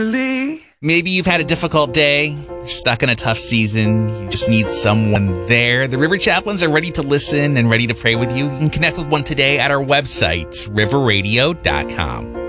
Maybe you've had a difficult day, you're stuck in a tough season, you just need someone there. The River Chaplains are ready to listen and ready to pray with you. You can connect with one today at our website, riverradio.com.